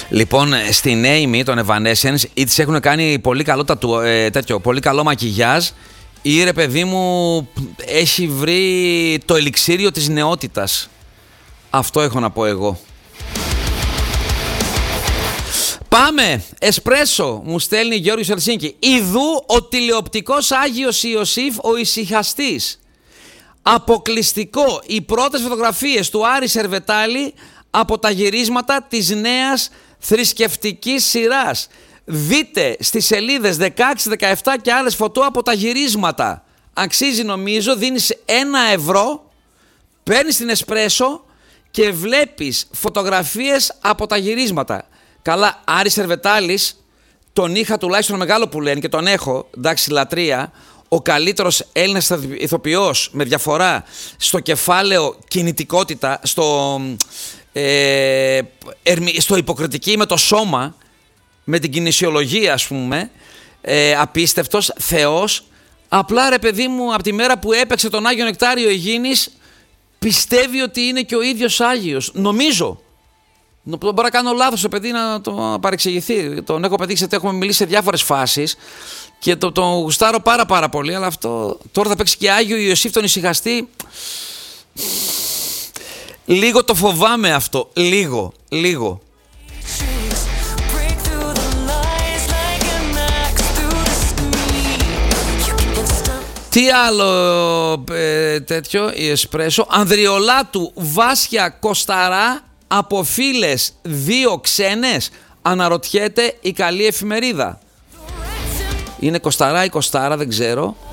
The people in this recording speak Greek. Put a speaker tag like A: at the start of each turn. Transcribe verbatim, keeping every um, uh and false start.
A: Λοιπόν, στην Amy, τον Evanescence, ή της έχουν κάνει πολύ καλό, τατου, ε, τέτοιο, πολύ καλό μακιγιάζ, ή ρε παιδί μου έχει βρει το ελιξίριο της νεότητας. Αυτό έχω να πω εγώ. Πάμε! Εσπρέσο, μου στέλνει Γιώργος Ελσίνκη. Ιδού ο τηλεοπτικός Άγιος Ιωσήφ ο ησυχαστής. Αποκλειστικό οι πρώτες φωτογραφίες του Άρη Σερβετάλη από τα γυρίσματα της νέας θρησκευτικής σειράς. Δείτε στις σελίδες δεκαέξι δεκαεπτά και άλλες φωτό από τα γυρίσματα. Αξίζει νομίζω, δίνεις ένα ευρώ, παίρνεις την Εσπρέσο και βλέπεις φωτογραφίες από τα γυρίσματα. Καλά, Άρης Σερβετάλης, τον είχα τουλάχιστον μεγάλο που λένε και τον έχω, εντάξει, λατρεία. Ο καλύτερος Έλληνας ηθοποιός με διαφορά στο κεφάλαιο κινητικότητα, στο, ε, στο υποκριτική με το σώμα, με την κινησιολογία ας πούμε, ε, απίστευτος, θεός. Απλά ρε παιδί μου, από τη μέρα που έπαιξε τον Άγιο Νεκτάριο Αιγίνης, πιστεύει ότι είναι και ο ίδιος Άγιος. Νομίζω. Μπορεί να κάνω λάθος το παιδί να το παρεξηγηθεί. Τον έχω πετύχει γιατί έχουμε μιλήσει σε διάφορες φάσεις και το, το γουστάρω πάρα πάρα πολύ. Αλλά αυτό τώρα θα παίξει και Άγιο Ιωσήφ τον ησυχαστή. Λίγο το φοβάμαι αυτό. Λίγο, λίγο. Τι άλλο ε, τέτοιο, η Εσπρέσο. Ανδριολάτου Βάσια Κοσταρά από φίλες δύο ξένες, αναρωτιέται η καλή εφημερίδα. Είναι Κοσταρά ή Κοστάρα, δεν ξέρω.